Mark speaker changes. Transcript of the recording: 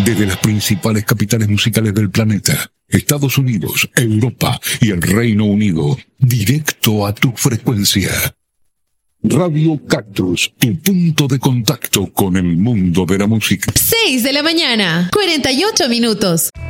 Speaker 1: Desde las principales capitales musicales del planeta, Estados Unidos, Europa y el Reino Unido, directo a tu frecuencia. Radio Cactus, tu punto de contacto con el mundo de la música.
Speaker 2: 6 de la mañana, 48 minutos.